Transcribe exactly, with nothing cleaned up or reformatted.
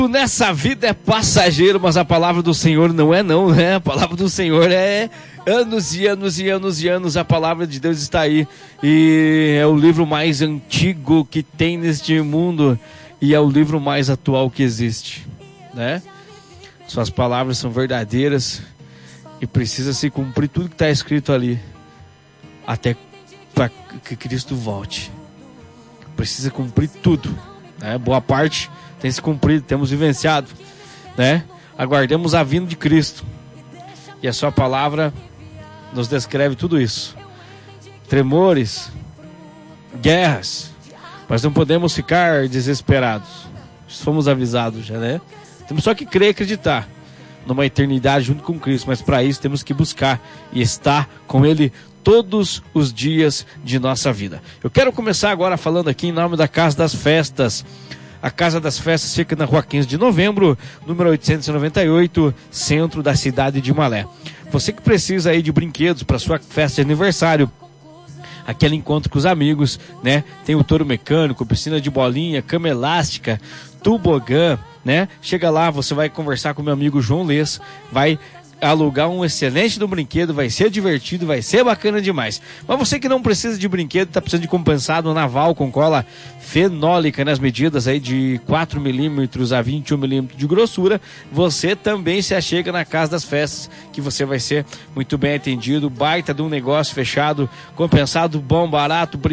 Nessa vida é passageiro, mas a palavra do Senhor não é não, né? A palavra do Senhor é anos e anos e anos e anos. A palavra de Deus está aí e é o livro mais antigo que tem neste mundo e é o livro mais atual que existe, né? Suas palavras são verdadeiras e precisa se cumprir tudo que está escrito ali até para que Cristo volte. Precisa cumprir tudo, né? Boa parte tem se cumprido, temos vivenciado, né? Aguardemos a vinda de Cristo. E a sua palavra nos descreve tudo isso. Tremores, guerras, mas não podemos ficar desesperados. Fomos avisados já, né? Temos só que crer e acreditar numa eternidade junto com Cristo, mas para isso temos que buscar e estar com Ele todos os dias de nossa vida. Eu quero começar agora falando aqui em nome da Casa das Festas. A Casa das Festas fica na rua quinze de novembro, número oitocentos e noventa e oito, centro da cidade de Malé. Você que precisa aí de brinquedos para sua festa de aniversário, aquele encontro com os amigos, né? Tem o touro mecânico, piscina de bolinha, cama elástica, tobogã, né? Chega lá, você vai conversar com meu amigo João Lês, vai alugar um excelente do brinquedo, vai ser divertido, vai ser bacana demais. Mas você que não precisa de brinquedo, está precisando de compensado naval com cola fenólica nas medidas aí de quatro milímetros a vinte e um milímetros de grossura, você também se achega na Casa das Festas, que você vai ser muito bem atendido, baita de um negócio fechado, compensado, bom, barato,